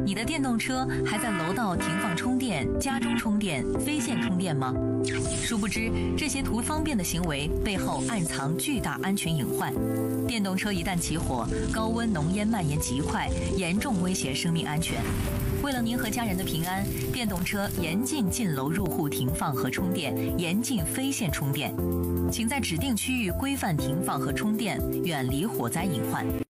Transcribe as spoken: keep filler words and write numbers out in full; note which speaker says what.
Speaker 1: 你的电动车还在楼道停放充电、家中充电、非线充电吗？殊不知，这些图方便的行为背后暗藏巨大安全隐患。电动车一旦起火，高温浓烟蔓延极快，严重威胁生命安全。为了您和家人的平安，电动车严禁进楼入户停放和充电，严禁非线充电。请在指定区域规范停放和充电，远离火灾隐患。